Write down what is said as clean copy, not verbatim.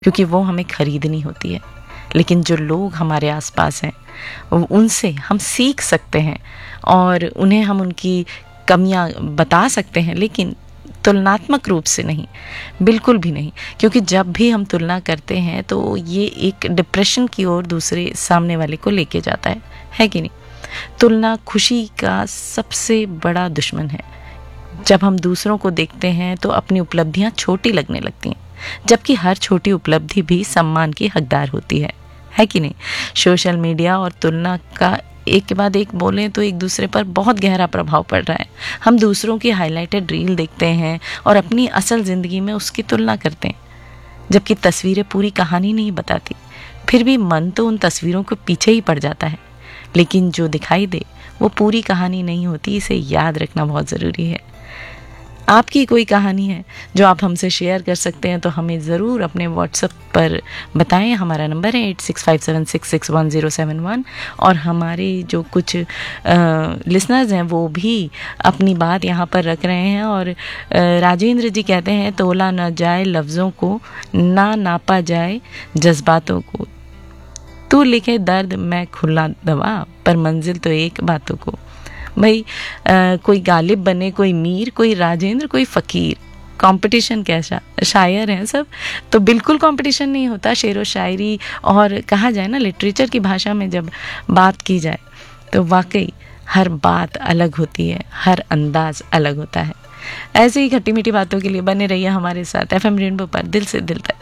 क्योंकि वो हमें खरीदनी होती है। लेकिन जो लोग हमारे आसपास हैं उनसे हम सीख सकते हैं और उन्हें हम उनकी कमियां बता सकते हैं, लेकिन तुलनात्मक रूप से नहीं, बिल्कुल भी नहीं। क्योंकि जब भी हम तुलना करते हैं तो ये एक डिप्रेशन की ओर दूसरे सामने वाले को लेके जाता है कि नहीं? तुलना खुशी का सबसे बड़ा दुश्मन है। जब हम दूसरों को देखते हैं तो अपनी उपलब्धियां छोटी लगने लगती हैं, जबकि हर छोटी उपलब्धि भी सम्मान की हकदार होती है कि नहीं? सोशल मीडिया और तुलना का एक के बाद एक बोलें तो एक दूसरे पर बहुत गहरा प्रभाव पड़ रहा है। हम दूसरों की हाईलाइटेड रील देखते हैं और अपनी असल ज़िंदगी में उसकी तुलना करते हैं, जबकि तस्वीरें पूरी कहानी नहीं बताती। फिर भी मन तो उन तस्वीरों के पीछे ही पड़ जाता है, लेकिन जो दिखाई दे वो पूरी कहानी नहीं होती। इसे याद रखना बहुत ज़रूरी है। आपकी कोई कहानी है जो आप हमसे शेयर कर सकते हैं तो हमें ज़रूर अपने व्हाट्सएप पर बताएं। हमारा नंबर है 8657661071 और हमारे जो कुछ लिसनर्स हैं वो भी अपनी बात यहाँ पर रख रहे हैं। और राजेंद्र जी कहते हैं, तोला न जाए लफ्ज़ों को, ना नापा जाए जज्बातों को, तू लिखे दर्द मैं खुला दवा, पर मंजिल तो एक बातों को। भाई कोई गालिब बने, कोई मीर, कोई राजेंद्र, कोई फ़कीर, कंपटीशन कैसा? शायर हैं सब, तो बिल्कुल कंपटीशन नहीं होता। शेर व शायरी और कहा जाए ना लिटरेचर की भाषा में जब बात की जाए तो वाकई हर बात अलग होती है, हर अंदाज अलग होता है। ऐसे ही खट्टी मीठी बातों के लिए बने रहिए हमारे साथ FM रेनबो पर, दिल से दिल तक।